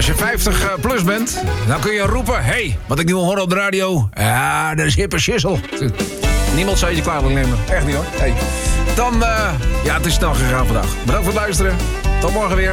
Als je 50 plus bent, dan kun je roepen... Hey, wat ik nu hoor op de radio... Ja, dat is hippe schissel. Niemand zou je kwalijk nemen. Echt niet hoor. Hey. Dan, ja, het is snel gegaan vandaag. Bedankt voor het luisteren. Tot morgen weer.